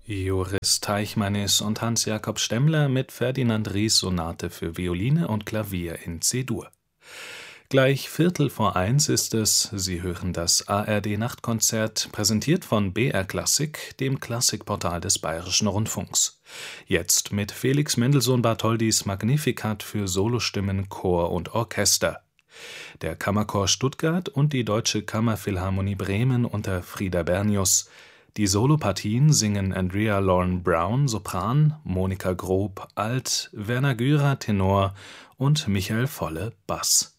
Joris Teichmanis und Hans-Jakob Stemmler mit Ferdinand Ries Sonate für Violine und Klavier in C-Dur. Gleich 1:15 ist es, Sie hören das ARD-Nachtkonzert, präsentiert von BR Klassik, dem Klassikportal des Bayerischen Rundfunks. Jetzt mit Felix Mendelssohn-Bartholdys Magnificat für Solostimmen, Chor und Orchester. Der Kammerchor Stuttgart und die Deutsche Kammerphilharmonie Bremen unter Frieder Bernius. Die Solopartien singen Andrea Lauren Brown Sopran, Monika Grob Alt, Werner Gürer Tenor und Michael Volle Bass.